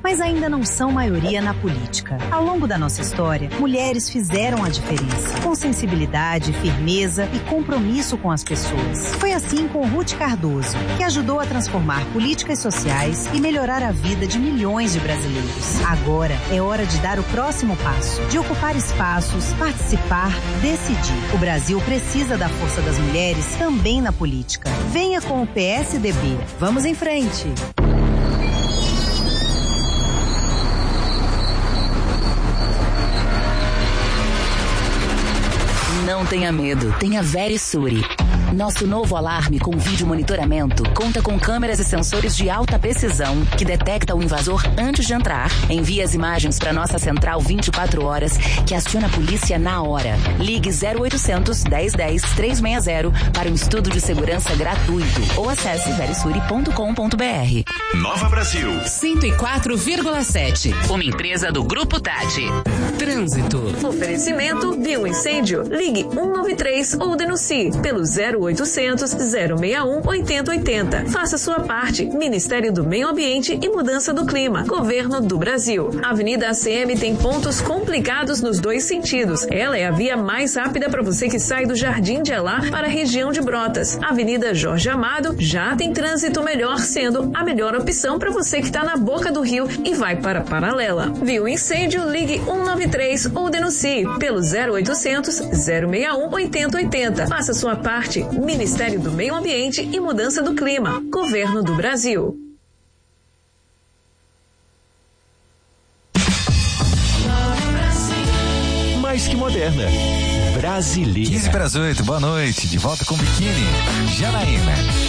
mas ainda não são maioria na política. Ao longo da nossa história, mulheres fizeram a diferença, com sensibilidade, firmeza e compromisso com as pessoas. Foi assim com Ruth Cardoso, que ajudou a transformar políticas sociais e melhorar a vida de milhões de brasileiros. Agora é hora de dar o próximo passo, de ocupar espaços, participar, decidir. O Brasil precisa da força das mulheres também na política. Venha com o PSDB. Vamos em frente. Não tenha medo, tenha Verisure. Nosso novo alarme com vídeo monitoramento conta com câmeras e sensores de alta precisão que detecta o invasor antes de entrar, envia as imagens para nossa central 24 horas que aciona a polícia na hora. Ligue 0800 1010 360 para um estudo de segurança gratuito ou acesse verisure.com.br. Nova Brasil 104,7. Uma empresa do Grupo Tati. Trânsito. Oferecimento Viu Incêndio? Ligue 193 ou denuncie pelo 0800 061 8080. Faça sua parte. Ministério do Meio Ambiente e Mudança do Clima. Governo do Brasil. A Avenida ACM tem pontos complicados nos dois sentidos. Ela é a via mais rápida para você que sai do Jardim de Elá para a região de Brotas. A Avenida Jorge Amado já tem trânsito melhor, sendo a melhor opção para você que está na boca do rio e vai para a Paralela. Viu incêndio? Ligue 193 ou denuncie pelo 0800 061 8080. Faça sua parte. Ministério do Meio Ambiente e Mudança do Clima. Governo do Brasil. Mais que moderna. Brasileira. 15 para as 8, boa noite. De volta com Biquíni. Janaína.